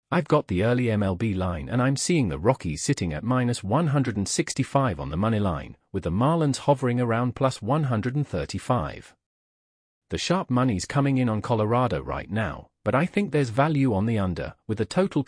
I've got the early MLB line and I'm seeing the Rockies sitting at -165 on the money line, with the Marlins hovering around +135. The sharp money's coming in on Colorado right now, but I think there's value on the under, with the total